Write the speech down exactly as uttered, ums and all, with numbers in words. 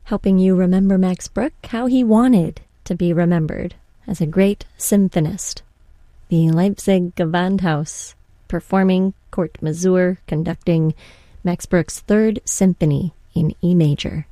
helping you remember Max Bruch how he wanted to be remembered as a great symphonist. The Leipzig Gewandhaus, performing Kurt Masur conducting Max Bruch's Third Symphony in E major.